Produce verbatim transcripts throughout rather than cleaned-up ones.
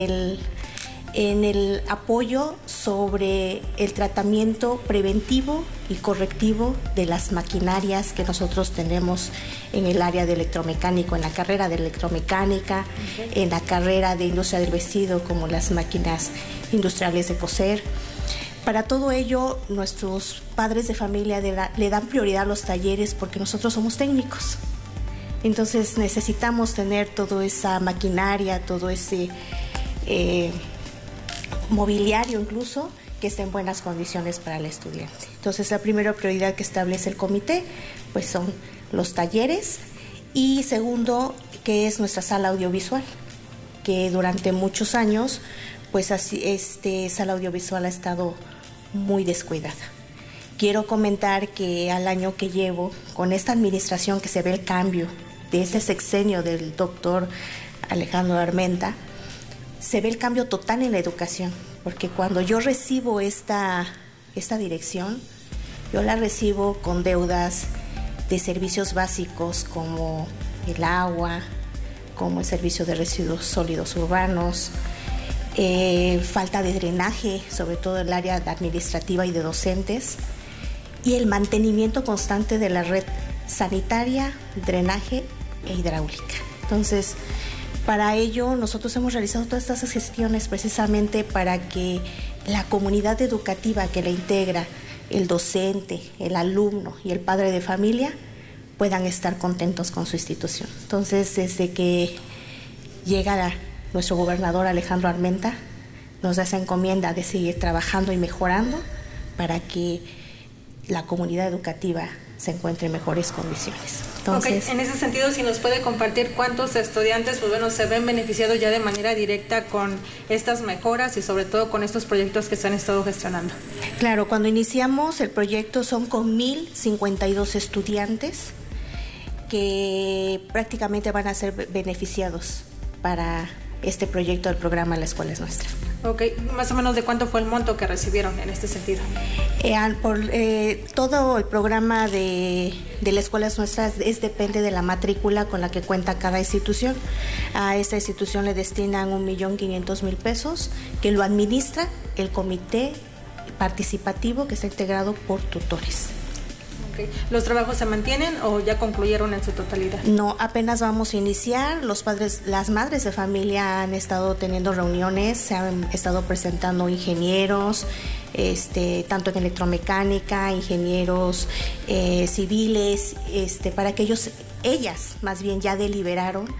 El, en el apoyo sobre el tratamiento preventivo y correctivo de las maquinarias que nosotros tenemos en el área de electromecánico, en la carrera de electromecánica, okay. en la carrera de industria del vestido, como las máquinas industriales de coser. Para todo ello, nuestros padres de familia de la, le dan prioridad a los talleres porque nosotros somos técnicos. Entonces necesitamos tener toda esa maquinaria, todo ese eh, mobiliario incluso, que esté en buenas condiciones para el estudiante. Entonces la primera prioridad que establece el comité pues son los talleres, y segundo, que es nuestra sala audiovisual, que durante muchos años pues así, este sala audiovisual ha estado muy descuidada. Quiero comentar que al año que llevo con esta administración, que se ve el cambio de este sexenio del doctor Alejandro Armenta, se ve el cambio total en la educación, porque cuando yo recibo esta, esta dirección, yo la recibo con deudas de servicios básicos como el agua, como el servicio de residuos sólidos urbanos, eh, falta de drenaje, sobre todo en el área administrativa y de docentes, y el mantenimiento constante de la red sanitaria, drenaje e hidráulica. Entonces, para ello, nosotros hemos realizado todas estas gestiones precisamente para que la comunidad educativa que la integra, el docente, el alumno y el padre de familia, puedan estar contentos con su institución. Entonces, desde que llega la, nuestro gobernador Alejandro Armenta, nos da esa encomienda de seguir trabajando y mejorando para que la comunidad educativa se encuentre en mejores condiciones. Entonces, okay. En ese sentido, si nos puede compartir cuántos estudiantes pues bueno, se ven beneficiados ya de manera directa con estas mejoras y sobre todo con estos proyectos que se han estado gestionando. Claro, cuando iniciamos el proyecto son con mil cincuenta y dos estudiantes que prácticamente van a ser beneficiados para este proyecto del programa La Escuela es Nuestra. Ok, más o menos de cuánto fue el monto que recibieron en este sentido. Eh, por, eh, todo el programa de, de La Escuela es Nuestra es, depende de la matrícula con la que cuenta cada institución. A esta institución le destinan un millón quinientos mil pesos, que lo administra el comité participativo que está integrado por tutores. Okay. ¿Los trabajos se mantienen o ya concluyeron en su totalidad? No, apenas vamos a iniciar. Los padres, las madres de familia han estado teniendo reuniones, se han estado presentando ingenieros, este, tanto en electromecánica, ingenieros eh, civiles, este, para que ellos, ellas más bien ya deliberaron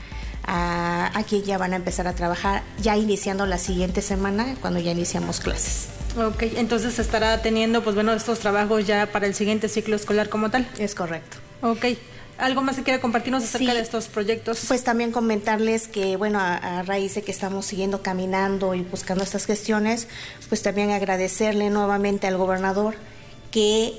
a, a quien ya van a empezar a trabajar, ya iniciando la siguiente semana, cuando ya iniciamos clases. Ok, entonces se estará teniendo pues bueno estos trabajos ya para el siguiente ciclo escolar como tal. Es correcto. Ok, ¿algo más que quiera compartirnos acerca sí, de estos proyectos? Pues también comentarles que bueno, a, a raíz de que estamos siguiendo caminando y buscando estas gestiones, pues también agradecerle nuevamente al gobernador que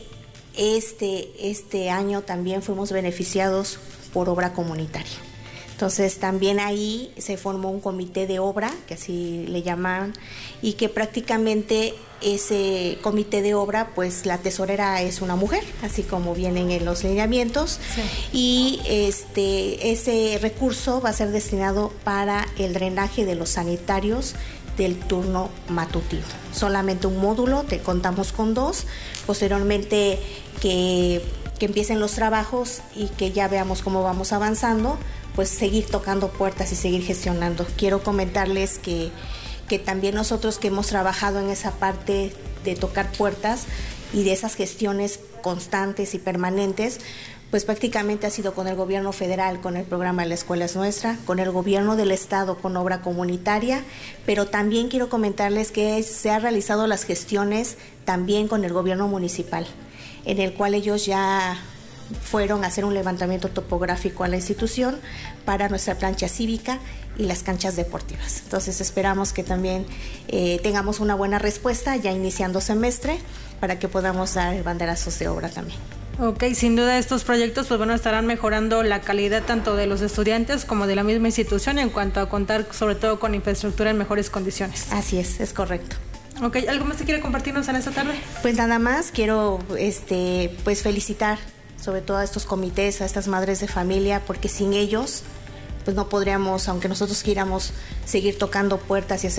este, este año también fuimos beneficiados por obra comunitaria. Entonces también ahí se formó un comité de obra, que así le llaman, y que prácticamente ese comité de obra, pues la tesorera es una mujer, así como vienen en los lineamientos, sí. y este ese recurso va a ser destinado para el drenaje de los sanitarios del turno matutino. Solamente un módulo, te contamos con dos, posteriormente que, que empiecen los trabajos y que ya veamos cómo vamos avanzando, pues seguir tocando puertas y seguir gestionando. Quiero comentarles que, que también nosotros que hemos trabajado en esa parte de tocar puertas y de esas gestiones constantes y permanentes, pues prácticamente ha sido con el gobierno federal, con el programa La Escuela es Nuestra, con el gobierno del estado con obra comunitaria, pero también quiero comentarles que se han realizado las gestiones también con el gobierno municipal, en el cual ellos ya fueron a hacer un levantamiento topográfico a la institución para nuestra plancha cívica y las canchas deportivas. Entonces esperamos que también eh, tengamos una buena respuesta ya iniciando semestre para que podamos dar banderazos de obra también. Ok, sin duda estos proyectos pues bueno estarán mejorando la calidad tanto de los estudiantes como de la misma institución en cuanto a contar sobre todo con infraestructura en mejores condiciones. Así es, es correcto. Ok, ¿algo más que quiere compartirnos en esta tarde? Pues nada más, quiero este, pues felicitar sobre todo a estos comités, a estas madres de familia, porque sin ellos pues no podríamos, aunque nosotros quieramos seguir tocando puertas y hacer